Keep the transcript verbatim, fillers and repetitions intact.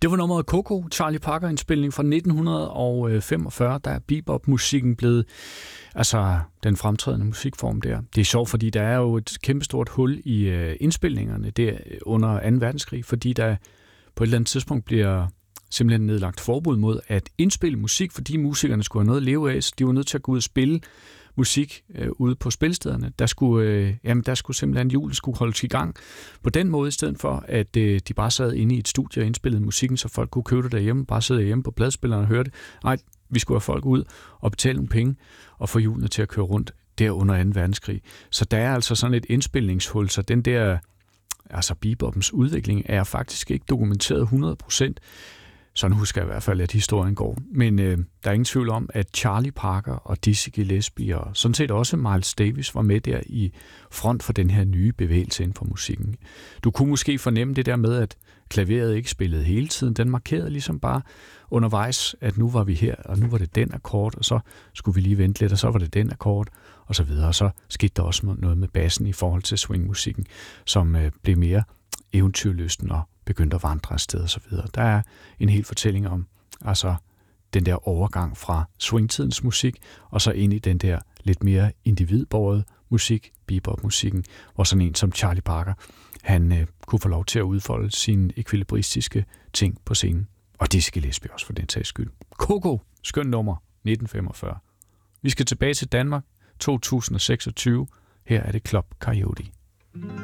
Det var nummeret Coco, Charlie Parker-indspilning fra nitten femogfyrre, der er bebop-musikken blevet altså den fremtrædende musikform der. Det er sjovt, fordi der er jo et kæmpestort hul i øh, indspilningerne der under anden verdenskrig, fordi der på et eller andet tidspunkt bliver simpelthen nedlagt forbud mod at indspille musik, fordi musikerne skulle have noget at leve af, så de var nødt til at gå ud og spille musik øh, ude på spilstederne. Der skulle, øh, jamen, der skulle simpelthen julen skulle holdes i gang på den måde, i stedet for, at øh, de bare sad inde i et studie og indspillede musikken, så folk kunne købe det derhjemme, bare sidde hjemme på pladespilleren og høre det. Nej, vi skulle have folk ud og betale nogle penge og få julene til at køre rundt der under anden verdenskrig. Så der er altså sådan et indspilningshul, så den der, altså bebopens udvikling er faktisk ikke dokumenteret hundrede procent. Sådan husker jeg i hvert fald, at historien går. Men øh, der er ingen tvivl om, at Charlie Parker og Dizzy Gillespie og sådan set også Miles Davis var med der i front for den her nye bevægelse inden for musikken. Du kunne måske fornemme det der med, at klaveret ikke spillede hele tiden. Den markerede ligesom bare undervejs, at nu var vi her, og nu var det den akkord, og så skulle vi lige vente lidt, og så var det den akkord, og så videre. Og så skete der også noget med bassen i forhold til swingmusikken, som øh, blev mere eventyrlysten og begyndte at vandre afsted og så videre. Der er en hel fortælling om altså den der overgang fra swingtidens musik og så ind i den der lidt mere individbårede musik, bebop-musikken, hvor sådan en som Charlie Parker, han øh, kunne få lov til at udfolde sine ekvilibristiske ting på scenen. Og Dizzy Gillespie også for den sags skyld. Coco, skøn nummer, nitten femogfyrre. Vi skal tilbage til Danmark, to tusind seksogtyve. Her er det Club Coyote.